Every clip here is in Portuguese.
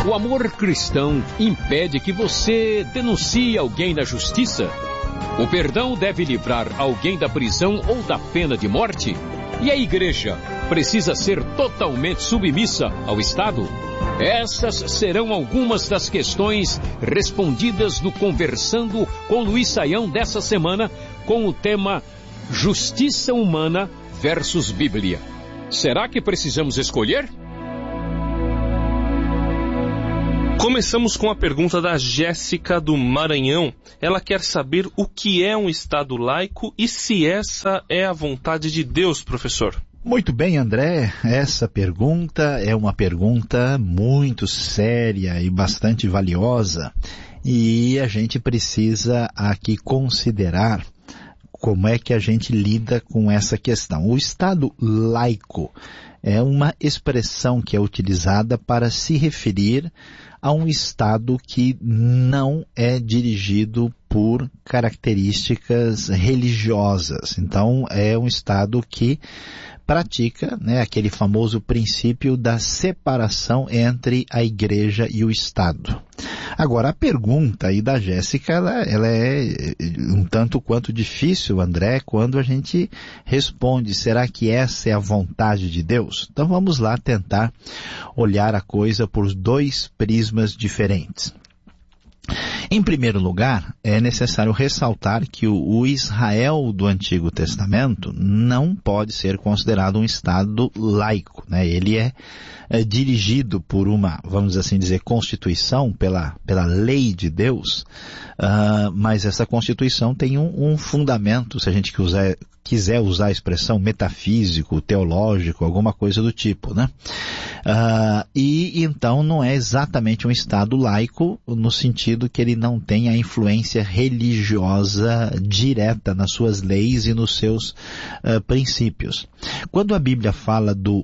O amor cristão impede que você denuncie alguém na justiça? O perdão deve livrar alguém da prisão ou da pena de morte? E a igreja precisa ser totalmente submissa ao Estado? Essas serão algumas das questões respondidas no Conversando com Luiz Saião dessa semana, com o tema Justiça Humana versus Bíblia. Será que precisamos escolher? Começamos com a pergunta da Jéssica do Maranhão. Ela quer saber o que é um Estado laico e se essa é a vontade de Deus, professor. Muito bem, André. Essa pergunta é uma pergunta muito séria e bastante valiosa. E a gente precisa aqui considerar como é que a gente lida com essa questão. O Estado laico é uma expressão que é utilizada para se referir a um Estado que não é dirigido por características religiosas. Então, é um Estado que pratica, aquele famoso princípio da separação entre a igreja e o Estado. Agora, a pergunta aí da Jéssica, ela é um tanto quanto difícil, André, quando a gente responde, será que essa é a vontade de Deus? Então vamos lá tentar olhar a coisa por dois prismas diferentes. Em primeiro lugar, é necessário ressaltar que o Israel do Antigo Testamento não pode ser considerado um Estado laico, Ele é dirigido por uma, vamos assim dizer, constituição, pela lei de Deus, mas essa constituição tem um fundamento, se a gente quiser usar a expressão metafísico, teológico, alguma coisa do tipo, e então não é exatamente um Estado laico no sentido que ele não tem a influência religiosa direta nas suas leis e nos seus princípios. Quando a Bíblia fala do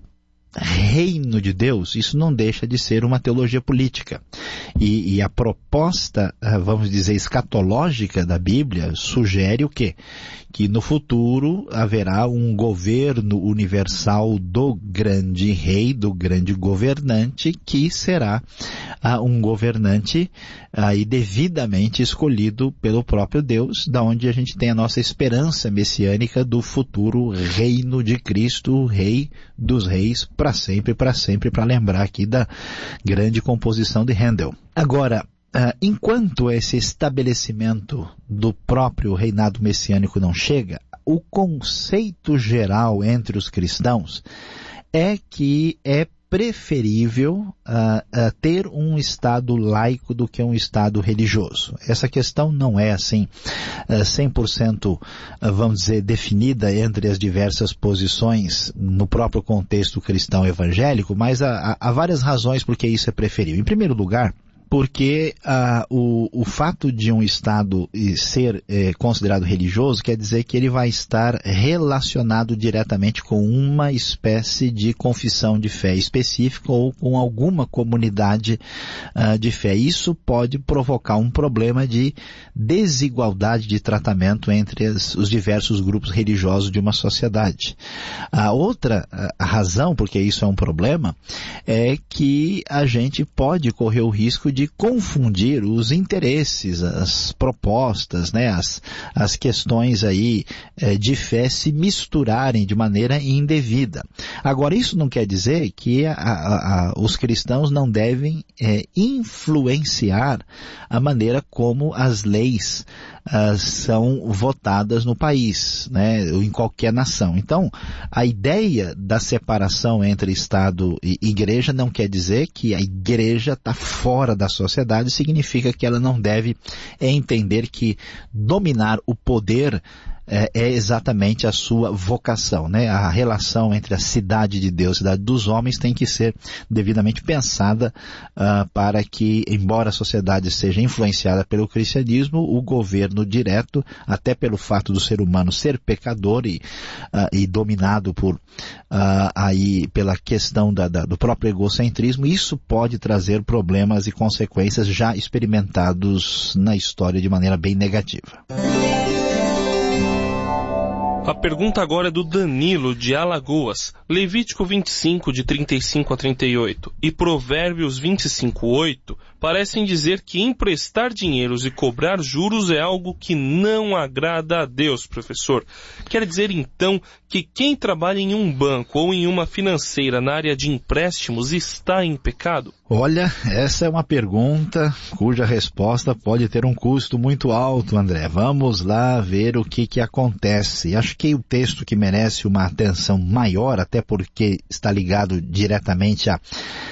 reino de Deus, isso não deixa de ser uma teologia política. E a proposta, vamos dizer, escatológica da Bíblia sugere o quê? Que no futuro haverá um governo universal do grande rei, do grande governante, que será um governante aí devidamente escolhido pelo próprio Deus, da onde a gente tem a nossa esperança messiânica do futuro reino de Cristo, o Rei dos Reis, para sempre, para lembrar aqui da grande composição de Handel. Agora, enquanto esse estabelecimento do próprio reinado messiânico não chega, o conceito geral entre os cristãos é que é preferível ter um Estado laico do que um Estado religioso. Essa questão não é assim 100%, vamos dizer, definida entre as diversas posições no próprio contexto cristão evangélico, mas há várias razões por que isso é preferível. Em primeiro lugar, porque o fato de um Estado ser considerado religioso quer dizer que ele vai estar relacionado diretamente com uma espécie de confissão de fé específica ou com alguma comunidade de fé. Isso pode provocar um problema de desigualdade de tratamento entre os diversos grupos religiosos de uma sociedade. A outra razão, porque isso é um problema, é que a gente pode correr o risco de confundir os interesses, as propostas, as questões aí de fé se misturarem de maneira indevida. Agora, isso não quer dizer que os cristãos não devem influenciar a maneira como as leis são votadas no país, ou em qualquer nação. Então, a ideia da separação entre Estado e Igreja não quer dizer que a Igreja está fora da sociedade, significa que ela não deve entender que dominar o poder é exatamente a sua vocação, A relação entre a cidade de Deus e a cidade dos homens tem que ser devidamente pensada para que, embora a sociedade seja influenciada pelo cristianismo, o governo direto, até pelo fato do ser humano ser pecador e dominado pela questão do próprio egocentrismo, isso pode trazer problemas e consequências já experimentados na história de maneira bem negativa. A pergunta agora é do Danilo, de Alagoas. Levítico 25, de 35 a 38 e Provérbios 25:8 parecem dizer que emprestar dinheiros e cobrar juros é algo que não agrada a Deus, professor. Quer dizer, então, que quem trabalha em um banco ou em uma financeira na área de empréstimos está em pecado? Olha, essa é uma pergunta cuja resposta pode ter um custo muito alto, André. Vamos lá ver o que acontece. Acho que o texto que merece uma atenção maior, até porque está ligado diretamente à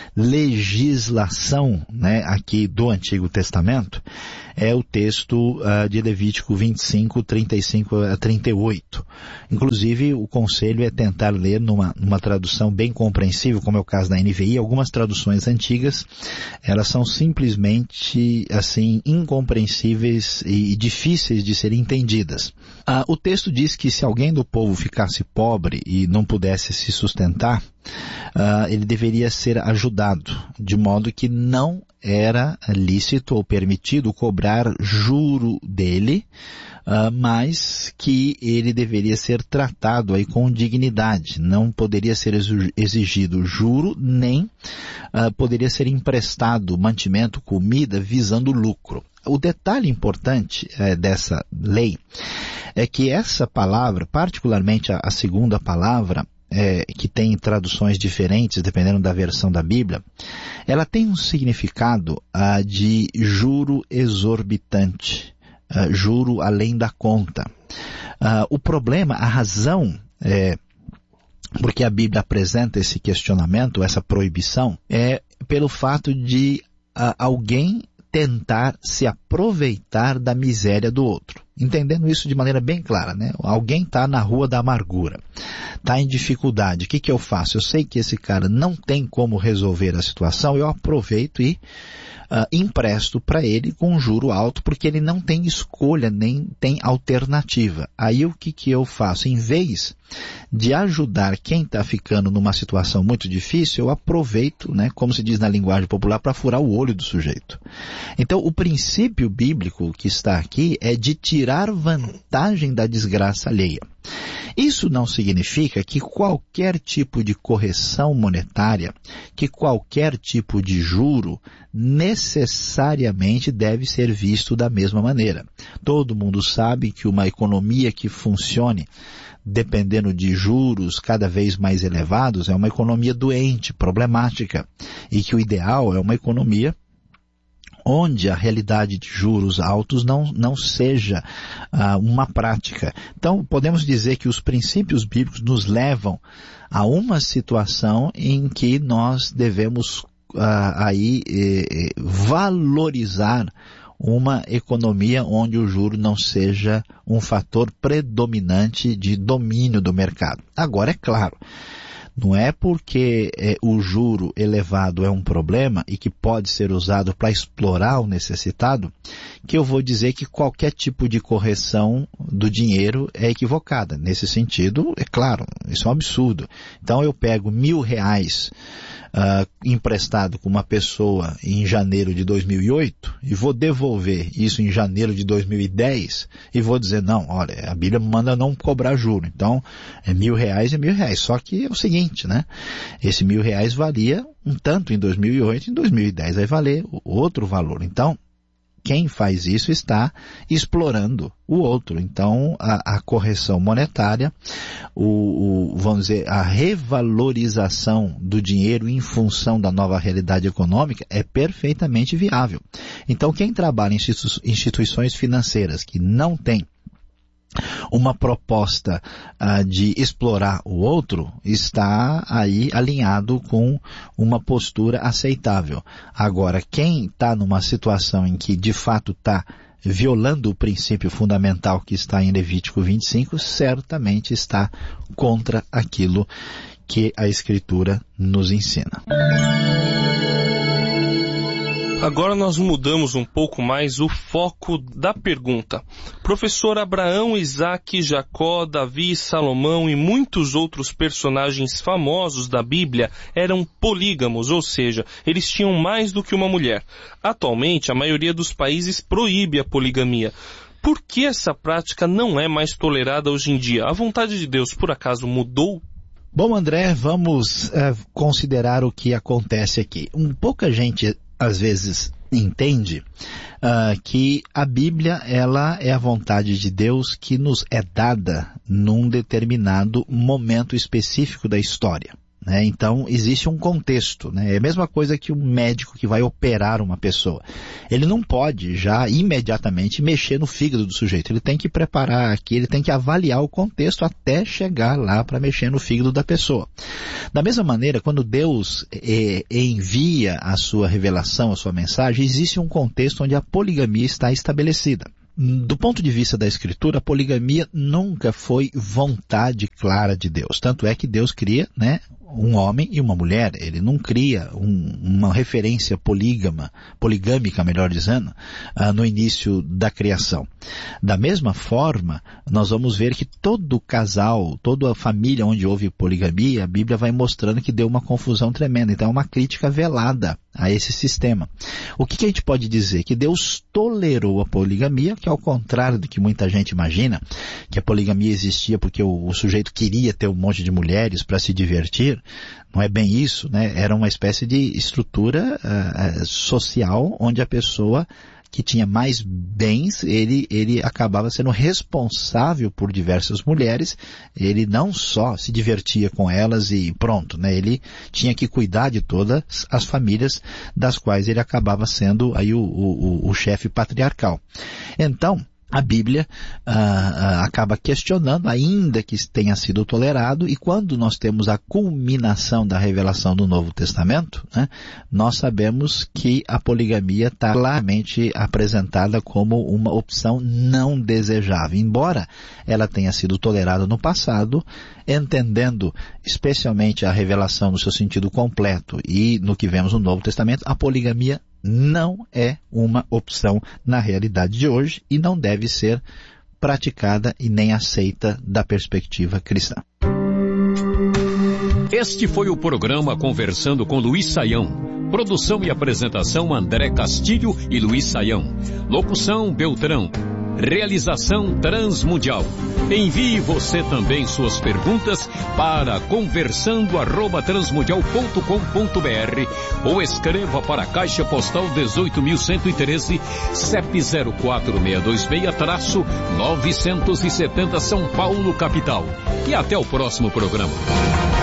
legislação, né, aqui do Antigo Testamento, é o texto de Levítico 25, 35 a 38. Inclusive, o conselho é tentar ler numa tradução bem compreensível, como é o caso da NVI. Algumas traduções antigas, elas são simplesmente, assim, incompreensíveis e difíceis de serem entendidas. O texto diz que se alguém do povo ficasse pobre e não pudesse se sustentar, ele deveria ser ajudado, de modo que não era lícito ou permitido cobrar juro dele, mas que ele deveria ser tratado aí com dignidade. Não poderia ser exigido juro, nem poderia ser emprestado mantimento, comida, visando lucro. O detalhe importante dessa lei é que essa palavra, particularmente a segunda palavra, que tem traduções diferentes dependendo da versão da Bíblia, ela tem um significado de juro exorbitante, juro além da conta. O problema, a razão porque a Bíblia apresenta esse questionamento, essa proibição, é pelo fato de alguém tentar se aproveitar da miséria do outro. Entendendo isso de maneira bem clara, né? Alguém está na rua da amargura, está em dificuldade. O que eu faço? Eu sei que esse cara não tem como resolver a situação, eu aproveito e empresto para ele com um juro alto, porque ele não tem escolha, nem tem alternativa. Aí o que eu faço? Em vez de ajudar quem está ficando numa situação muito difícil, eu aproveito, né, como se diz na linguagem popular, para furar o olho do sujeito. Então, o princípio bíblico que está aqui é de tirar vantagem da desgraça alheia. Isso não significa que qualquer tipo de correção monetária, que qualquer tipo de juro, necessariamente deve ser visto da mesma maneira. Todo mundo sabe que uma economia que funcione dependendo de juros cada vez mais elevados é uma economia doente, problemática, e que o ideal é uma economia onde a realidade de juros altos não seja uma prática. Então, podemos dizer que os princípios bíblicos nos levam a uma situação em que nós devemos valorizar uma economia onde o juro não seja um fator predominante de domínio do mercado. Agora, é claro, não é porque o juro elevado é um problema e que pode ser usado para explorar o necessitado, que eu vou dizer que qualquer tipo de correção do dinheiro é equivocada. Nesse sentido, é claro, isso é um absurdo. Então eu pego R$1.000 emprestado com uma pessoa em janeiro de 2008 e vou devolver isso em janeiro de 2010 e vou dizer, não, olha, a Bíblia manda não cobrar juro, então R$1.000 é R$1.000. Só que é o seguinte, né? Esse R$1.000 valia um tanto em 2008, em 2010 vai valer outro valor. Então, quem faz isso está explorando o outro. Então, a correção monetária, vamos dizer, a revalorização do dinheiro em função da nova realidade econômica é perfeitamente viável. Então, quem trabalha em instituições financeiras que não tem uma proposta de explorar o outro, está aí alinhado com uma postura aceitável. Agora, quem está numa situação em que de fato está violando o princípio fundamental que está em Levítico 25, certamente está contra aquilo que a Escritura nos ensina. Agora nós mudamos um pouco mais o foco da pergunta. Professor, Abraão, Isaac, Jacó, Davi, Salomão e muitos outros personagens famosos da Bíblia eram polígamos, ou seja, eles tinham mais do que uma mulher. Atualmente, a maioria dos países proíbe a poligamia. por que essa prática não é mais tolerada hoje em dia? A vontade de Deus, por acaso, mudou? Bom, André, vamos considerar o que acontece aqui. Pouca gente, às vezes, entende que a Bíblia, ela é a vontade de Deus que nos é dada num determinado momento específico da história. Então, existe um contexto, É a mesma coisa que um médico que vai operar uma pessoa. Ele não pode já imediatamente mexer no fígado do sujeito. Ele tem que preparar aqui, ele tem que avaliar o contexto até chegar lá para mexer no fígado da pessoa. Da mesma maneira, quando Deus envia a sua revelação, a sua mensagem, existe um contexto onde a poligamia está estabelecida. Do ponto de vista da Escritura, a poligamia nunca foi vontade clara de Deus. Tanto é que Deus cria, um homem e uma mulher. Ele não cria uma referência poligâmica, melhor dizendo, no início da criação. Da mesma forma, nós vamos ver que todo casal, toda a família onde houve poligamia, a Bíblia vai mostrando que deu uma confusão tremenda. Então é uma crítica velada a esse sistema. O que a gente pode dizer? Que Deus tolerou a poligamia, que ao contrário do que muita gente imagina, que a poligamia existia porque o sujeito queria ter um monte de mulheres para se divertir. Não é bem isso, Era uma espécie de estrutura social onde a pessoa que tinha mais bens, ele acabava sendo responsável por diversas mulheres. Ele não só se divertia com elas e pronto, Ele tinha que cuidar de todas as famílias das quais ele acabava sendo aí o chefe patriarcal. Então, a Bíblia acaba questionando, ainda que tenha sido tolerado, e quando nós temos a culminação da revelação do Novo Testamento, nós sabemos que a poligamia está claramente apresentada como uma opção não desejável. Embora ela tenha sido tolerada no passado, entendendo especialmente a revelação no seu sentido completo e no que vemos no Novo Testamento, a poligamia não é uma opção na realidade de hoje e não deve ser praticada e nem aceita da perspectiva cristã. Este foi o programa Conversando com Luiz Saião. Produção e apresentação André Castilho e Luiz Saião. Locução Beltrão. Realização Transmundial. Envie você também suas perguntas para conversando@transmundial.com.br ou escreva para a Caixa Postal 18.113, CEP 04626-970 São Paulo, capital. E até o próximo programa.